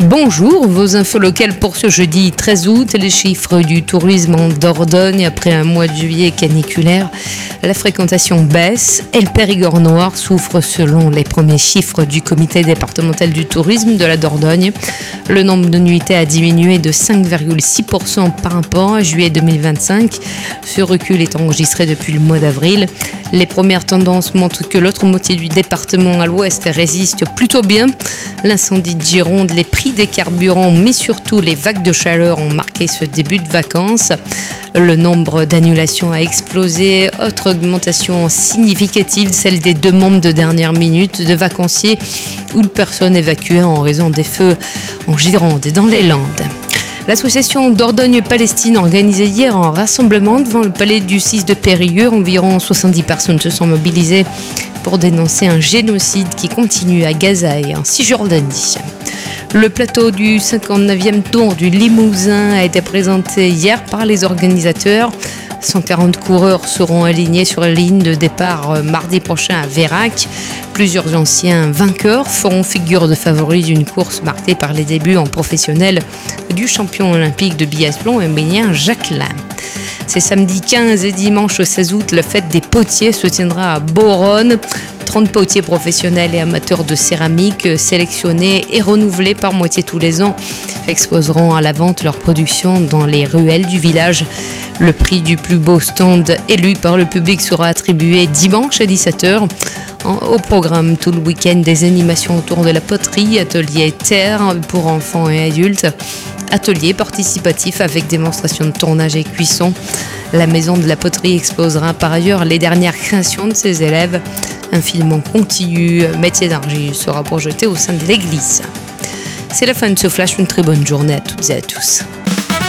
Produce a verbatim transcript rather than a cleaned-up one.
Bonjour, vos infos locales pour ce jeudi treize août. Les chiffres du tourisme en Dordogne après un mois de juillet caniculaire. La fréquentation baisse et le Périgord noir souffre selon les premiers chiffres du comité départemental du tourisme de la Dordogne. Le nombre de nuitées a diminué de cinq virgule six pour cent par rapport à juillet deux mille vingt-cinq. Ce recul est enregistré depuis le mois d'avril. Les premières tendances montrent que l'autre moitié du département à l'ouest résiste plutôt bien. L'incendie de Gironde, les prix des carburants, mais surtout les vagues de chaleur ont marqué ce début de vacances. Le nombre d'annulations a explosé. Autre augmentation significative, celle des demandes de dernière minute de vacanciers ou de personnes évacuées en raison des feux en Gironde et dans les Landes. L'association Dordogne-Palestine organisait hier un rassemblement devant le palais du six de Périgueux. Environ soixante-dix personnes se sont mobilisées pour dénoncer un génocide qui continue à Gaza et en Cisjordanie. Le plateau du cinquante-neuvième Tour du Limousin a été présenté hier par les organisateurs. cent quarante coureurs seront alignés sur la ligne de départ mardi prochain à Vérac. Plusieurs anciens vainqueurs feront figure de favoris d'une course marquée par les débuts en professionnel du champion olympique de biathlon émilien Jacquelin. C'est samedi quinze et dimanche seize août, la fête des potiers se tiendra à Beauronne. trente potiers professionnels et amateurs de céramique sélectionnés et renouvelés par moitié tous les ans exposeront à la vente leur production dans les ruelles du village. Le prix du plus beau stand élu par le public sera attribué dimanche à dix-sept heures. Au programme tout le week-end, des animations autour de la poterie, ateliers terre pour enfants et adultes, ateliers participatifs avec démonstration de tournage et cuisson. La maison de la poterie exposera par ailleurs les dernières créations de ses élèves. Un film en continu, métier d'argile, sera projeté au sein de l'église. C'est la fin de ce flash, une très bonne journée à toutes et à tous.